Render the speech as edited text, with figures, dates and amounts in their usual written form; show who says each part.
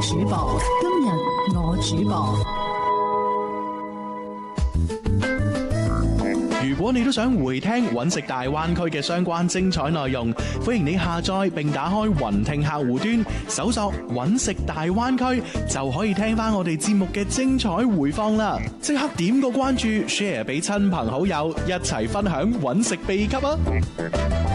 Speaker 1: 主播，今日我主播。
Speaker 2: 如果你都想回聽揾食大灣區嘅相關精彩內容，歡迎你下載並打開雲聽客戶端，搜索揾食大灣區，就可以聽翻我哋節目嘅精彩回放啦！即刻點個關注 ，share 俾親朋好友，一齊分享揾食秘笈啊！